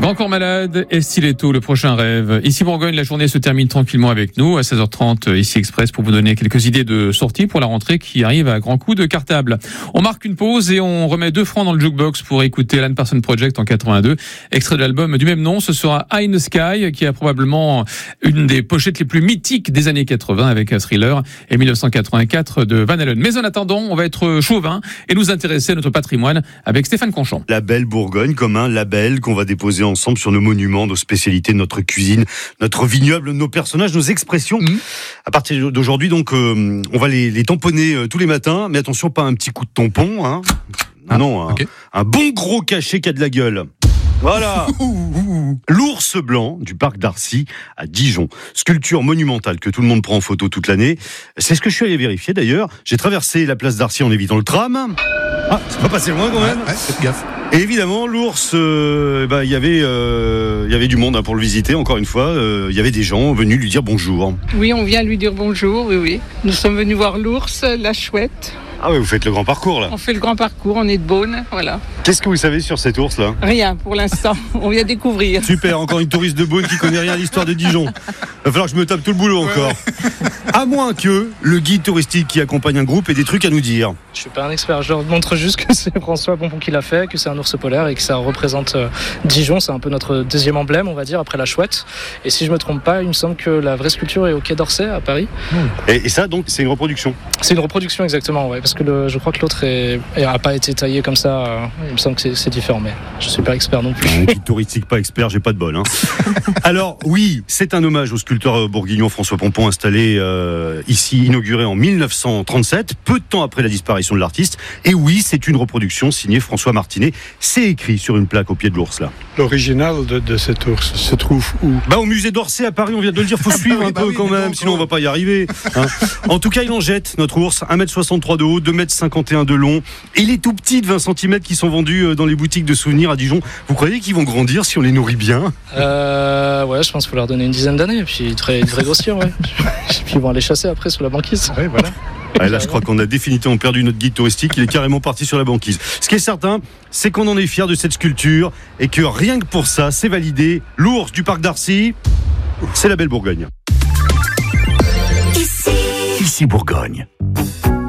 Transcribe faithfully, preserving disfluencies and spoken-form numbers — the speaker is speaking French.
Grand Corps Malade et Stiletto, le prochain rêve. Ici Bourgogne, la journée se termine tranquillement avec nous à seize heures trente, ici Express, pour vous donner quelques idées de sortie pour la rentrée qui arrive à grands coups de cartable. On marque une pause et on remet deux francs dans le jukebox pour écouter Alan Parsons Project en quatre-vingt-deux, extrait de l'album du même nom. Ce sera High in the Sky, qui a probablement une des pochettes les plus mythiques des années quatre-vingts avec Thriller et mille neuf cent quatre-vingt-quatre de Van Halen. Mais en attendant, on va être chauvin et nous intéresser à notre patrimoine avec Stéphane Conchon. La belle Bourgogne comme un label qu'on va déposer ensemble sur nos monuments, nos spécialités, notre cuisine, notre vignoble, nos personnages, nos expressions. Mmh. À partir d'aujourd'hui, donc, euh, on va les, les tamponner euh, tous les matins. Mais attention, pas un petit coup de tampon, hein. Ah, non, okay. un, un bon gros cachet qui a de la gueule. Voilà. L'ours blanc du parc d'Arcy à Dijon. Sculpture monumentale que tout le monde prend en photo toute l'année. C'est ce que je suis allé vérifier d'ailleurs. J'ai traversé la place d'Arcy en évitant le tram. Ah, c'est pas passé loin quand même. Ouais, ouais, faites gaffe. Et évidemment, l'ours, euh, bah, y avait, euh, y avait du monde hein, pour le visiter. Encore une fois, il euh, y avait des gens venus lui dire bonjour. Oui, on vient lui dire bonjour. Oui, oui. Nous sommes venus voir l'ours, la chouette. Ah oui, vous faites le grand parcours là. On fait le grand parcours, on est de Beaune, voilà. Qu'est-ce que vous savez sur cet ours là? Rien pour l'instant, on vient découvrir. Super, encore une touriste de Beaune qui connaît rien à l'histoire de Dijon. Va falloir que je me tape tout le boulot encore. Ouais. À moins que le guide touristique qui accompagne un groupe ait des trucs à nous dire. Je suis pas un expert, je leur montre juste que c'est François Bonbon qui l'a fait, que c'est un ours polaire et que ça représente euh, Dijon, c'est un peu notre deuxième emblème on va dire après la chouette. Et si je me trompe pas, il me semble que la vraie sculpture est au Quai d'Orsay à Paris. Mmh. Et, et ça donc c'est une reproduction? C'est une reproduction exactement, ouais, parce que le, je crois que l'autre n'a pas été taillé comme ça, euh, il me semble que c'est, c'est différent, mais je suis pas expert non plus. Un guide touristique pas expert, j'ai pas de bol. Hein. Alors oui, c'est un hommage au sculpteur bourguignon François Pompon installé euh, ici, inauguré en mille neuf cent trente-sept, peu de temps après la disparition de l'artiste. Et oui, c'est une reproduction signée François Martinet. C'est écrit sur une plaque au pied de l'ours là. L'original de, de cet ours se trouve où? Bah au musée d'Orsay à Paris, on vient de le dire, faut suivre un bah peu oui, quand même, sinon on va pas y arriver. Hein. En tout cas, il en jette, notre ours, un mètre soixante-trois de haut, deux mètres cinquante et un de long, et les tout petits de vingt centimètres qui sont vendus dans les boutiques de souvenirs à Dijon. Vous croyez qu'ils vont grandir si on les nourrit bien? Euh, ouais, je pense qu'il faut leur donner une dizaine d'années, et puis ils devraient, ils devraient grossir, ouais. Puis ils vont aller chasser après sur la banquise. Ouais, voilà. Ah, là, je crois qu'on a définitivement perdu notre guide touristique. Il est carrément parti sur la banquise. Ce qui est certain, c'est qu'on en est fiers de cette sculpture et que rien que pour ça, c'est validé. L'ours du parc d'Arcy, c'est la belle Bourgogne. Ici, ici Bourgogne.